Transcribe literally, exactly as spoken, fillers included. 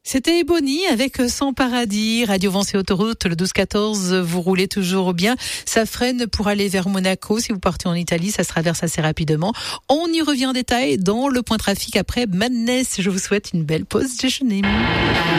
C'était Bonnie avec Sans Paradis, Radio Vence et Autoroute, le douze quatorze, vous roulez toujours bien. Ça freine pour aller vers Monaco. Si vous partez en Italie, ça se traverse assez rapidement. On y revient en détail dans le point trafic après Madness. Je vous souhaite une belle pause déjeuner.